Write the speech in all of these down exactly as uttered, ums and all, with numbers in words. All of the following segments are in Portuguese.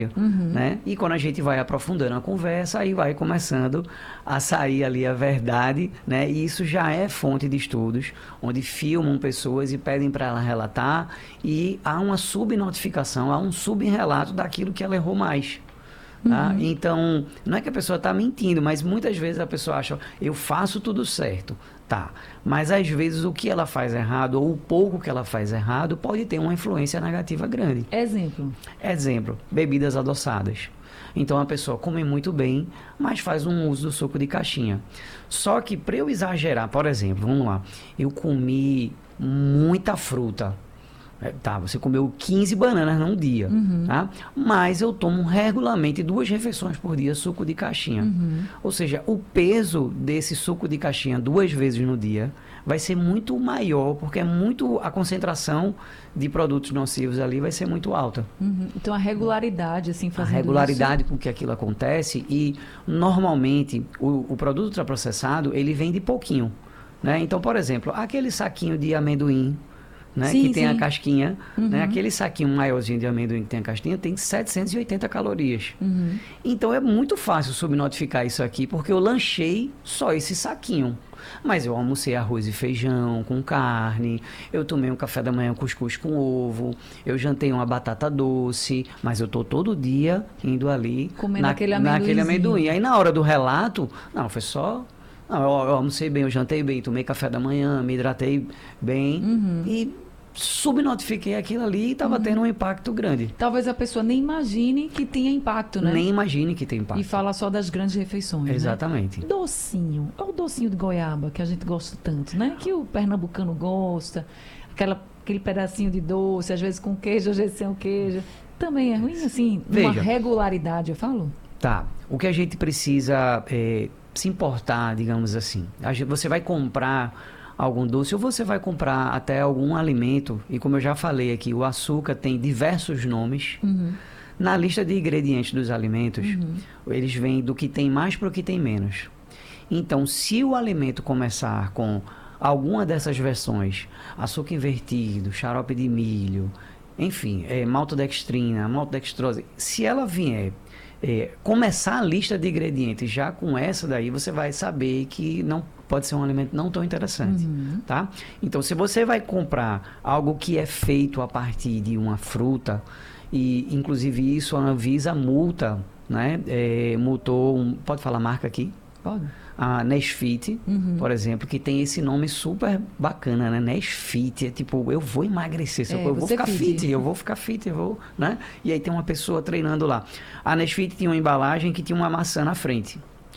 Uhum. Né? E quando a gente vai aprofundando a conversa, aí vai começando a sair ali a verdade, né? E isso já é fonte de estudos, onde filmam pessoas e pedem para ela relatar, e há uma subnotificação, há um subrelato daquilo que ela errou mais. Tá? Uhum. Então, não é que a pessoa está mentindo, mas muitas vezes a pessoa acha, eu faço tudo certo. Tá, mas às vezes o que ela faz errado, ou o pouco que ela faz errado, pode ter uma influência negativa grande. Exemplo. Exemplo, bebidas adoçadas. Então a pessoa come muito bem, mas faz um uso do suco de caixinha. Só que para eu exagerar, por exemplo, vamos lá, eu comi muita fruta. É, tá, você comeu quinze bananas num dia, Uhum. tá? Mas eu tomo regularmente duas refeições por dia suco de caixinha. Uhum. Ou seja, o peso desse suco de caixinha duas vezes no dia vai ser muito maior, porque é muito, a concentração de produtos nocivos ali vai ser muito alta. Uhum. Então a regularidade, assim, A fazendo regularidade isso... com que aquilo acontece, e normalmente o, o produto ultraprocessado, ele vem de pouquinho, né? Então, por exemplo, aquele saquinho de amendoim, né, Sim, que tem sim. a casquinha, Uhum. né, aquele saquinho maiorzinho de amendoim que tem a casquinha, tem setecentas e oitenta calorias. Uhum. Então é muito fácil subnotificar isso aqui, porque eu lanchei só esse saquinho. Mas eu almocei arroz e feijão com carne, eu tomei um café da manhã cuscuz com ovo, eu jantei uma batata doce, mas eu tô todo dia indo ali Comendo na, aquele naquele amendoinzinho. amendoim. Aí na hora do relato, não, foi só... Não, eu, eu almocei bem, eu jantei bem, tomei café da manhã, me hidratei bem, Uhum. e subnotifiquei aquilo ali e estava Uhum. tendo um impacto grande. Talvez a pessoa nem imagine que tenha impacto, né? Nem imagine que tem impacto. E fala só das grandes refeições, né? Exatamente. Docinho. Olha o docinho de goiaba, que a gente gosta tanto, né? Que o pernambucano gosta. Aquela, aquele pedacinho de doce, às vezes com queijo, às vezes sem o queijo. Também é ruim, assim, uma Veja. regularidade, eu falo? Tá. O que a gente precisa é, se importar, digamos assim. A gente, você vai comprar algum doce, ou você vai comprar até algum alimento, e como eu já falei aqui, o açúcar tem diversos nomes. Uhum. Na lista de ingredientes dos alimentos, Uhum. eles vêm do que tem mais para o que tem menos. Então, se o alimento começar com alguma dessas versões, açúcar invertido, xarope de milho, enfim, é, maltodextrina, maltodextrose, se ela vier é, começar a lista de ingredientes já com essa daí, você vai saber que não pode ser um alimento não tão interessante, Uhum. tá? Então, se você vai comprar algo que é feito a partir de uma fruta, e inclusive isso a Anvisa multa, né? É, multou, um, pode falar a marca aqui? Pode. A Nesfit, Uhum. por exemplo, que tem esse nome super bacana, né? Nesfit, é tipo, eu vou emagrecer, É, eu vou você ficar fit. fit, eu vou ficar fit, eu vou, né? E aí tem uma pessoa treinando lá. A Nesfit tinha uma embalagem que tinha uma maçã na frente.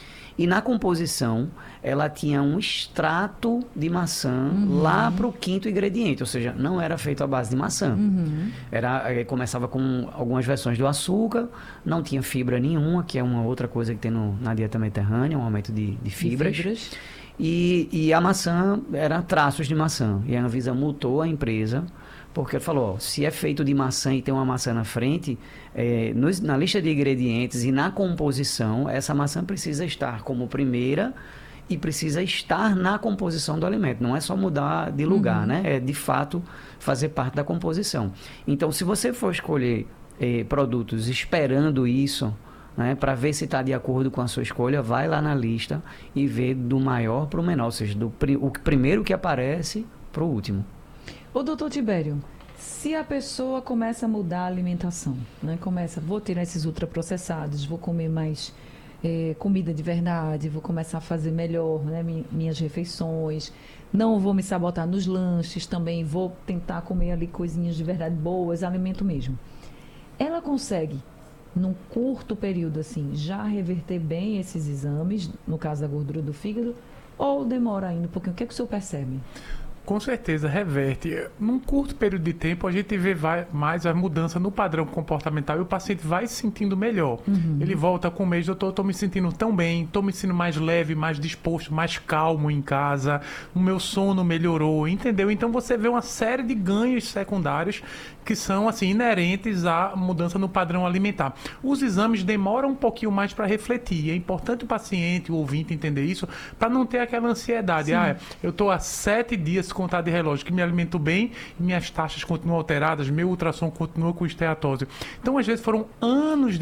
E na composição, ela tinha um extrato de maçã Uhum. lá para o quinto ingrediente, ou seja, não era feito à base de maçã. Uhum. Era, eh, começava com algumas versões do açúcar, não tinha fibra nenhuma, que é uma outra coisa que tem no, na dieta mediterrânea, um aumento de, de fibras. De fibras. E, e a maçã, era traços de maçã. E a Anvisa multou a empresa, porque falou, ó, se é feito de maçã e tem uma maçã na frente, é, nos, na lista de ingredientes e na composição, essa maçã precisa estar como primeira e precisa estar na composição do alimento. Não é só mudar de lugar, Uhum. né? É, de fato, fazer parte da composição. Então, se você for escolher é, produtos esperando isso, né, para ver se está de acordo com a sua escolha, vai lá na lista e vê do maior para o menor, ou seja, do pri- o primeiro que aparece para o último. Ô, doutor Tibério, se a pessoa começa a mudar a alimentação, né? Começa, vou tirar esses ultraprocessados, vou comer mais eh, comida de verdade, vou começar a fazer melhor, né, mi- minhas refeições, não vou me sabotar nos lanches também, vou tentar comer ali coisinhas de verdade boas, alimento mesmo. Ela consegue, num curto período assim, já reverter bem esses exames, no caso da gordura do fígado, ou demora ainda um pouquinho? O que é que o senhor percebe? Com certeza, reverte. Num curto período de tempo, a gente vê vai- mais a mudança no padrão comportamental e o paciente vai se sentindo melhor. Uhum. Ele volta com o mês, doutor, estou me sentindo tão bem, estou me sentindo mais leve, mais disposto, mais calmo em casa, o meu sono melhorou, entendeu? Então você vê uma série de ganhos secundários que são assim inerentes à mudança no padrão alimentar. Os exames demoram um pouquinho mais para refletir. É importante o paciente, o ouvinte entender isso, para não ter aquela ansiedade. Sim. Ah, eu estou há sete dias contado de relógio, que me alimento bem e minhas taxas continuam alteradas, meu ultrassom continua com esteatose. Então, às vezes, foram anos de